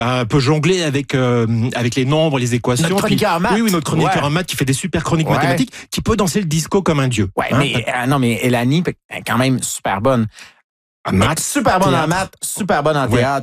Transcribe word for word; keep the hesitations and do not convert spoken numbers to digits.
euh, peut jongler avec euh, avec les nombres, les équations. Notre chroniqueur en maths. Oui, oui, notre chroniqueur Ouais. en maths qui fait des super chroniques Ouais. mathématiques, qui peut danser le disco comme un dieu. Ouais, Hein? mais euh, non, mais Elanie, elle est quand même super bonne. En maths, super bonne en théâtre. maths, super bonne en Ouais. théâtre.